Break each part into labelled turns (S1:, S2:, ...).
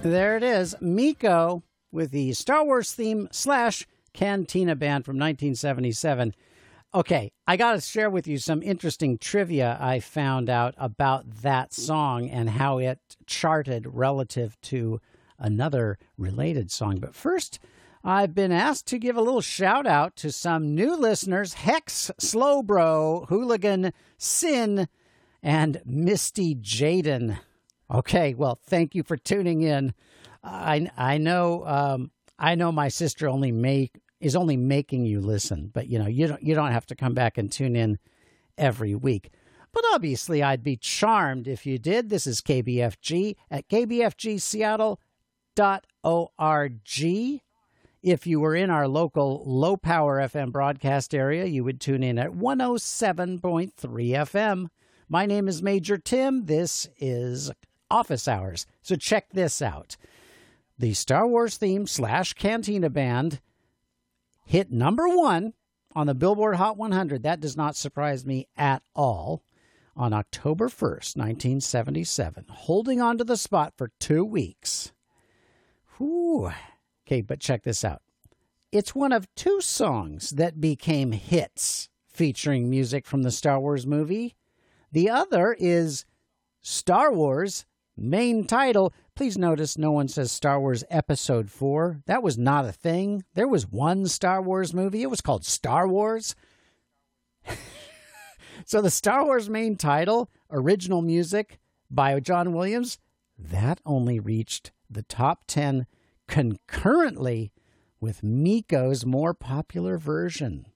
S1: There it is. Miko with the Star Wars theme / Cantina Band from 1977. Okay, I got to share with you some interesting trivia I found out about that song and how it charted relative to another related song. But first, I've been asked to give a little shout out to some new listeners: Hex, Slowbro, Hooligan, Sin, and Misty Jaden. Okay, well, thank you for tuning in. I know my sister is only making you listen, but you don't have to come back and tune in every week. But obviously, I'd be charmed if you did. This is KBFG at kbfgseattle.org. If you were in our local low-power FM broadcast area, you would tune in at 107.3 FM. My name is Major Tim. This is Office Hours. So check this out. The Star Wars theme / Cantina Band hit number 1 on the Billboard Hot 100. That does not surprise me at all. On October 1st, 1977, holding on to the spot for 2 weeks. Whew. Okay, but check this out. It's one of 2 songs that became hits featuring music from the Star Wars movie. The other is Star Wars main title. Please notice no one says Star Wars Episode 4. That was not a thing. There was one Star Wars movie. It was called Star Wars. So the Star Wars main title, original music by John Williams, that only reached the top 10 concurrently with Miko's more popular version.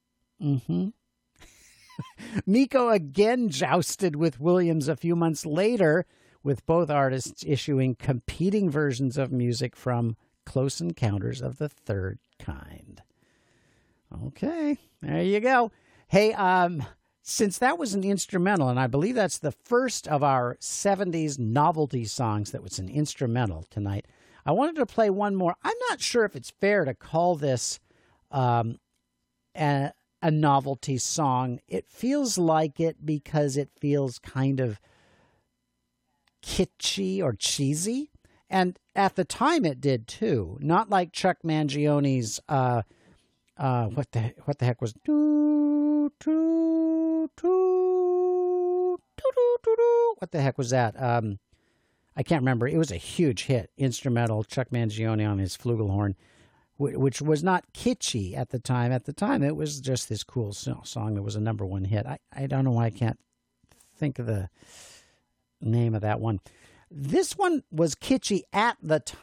S1: Miko again jousted with Williams a few months later, with both artists issuing competing versions of music from Close Encounters of the Third Kind. Okay, there you go. Hey, since that was an instrumental, and I believe that's the first of our 70s novelty songs that was an instrumental tonight, I wanted to play one more. I'm not sure if it's fair to call this a novelty song. It feels like it because it feels kind of kitschy or cheesy. And at the time it did too. Not like Chuck Mangione's what the heck was what the heck was that? I can't remember. It was a huge hit, instrumental, Chuck Mangione on his flugelhorn, which was not kitschy at the time. At the time, it was just this cool song that was a number 1 hit. I don't know why I can't think of the name of that one. This one was kitschy at the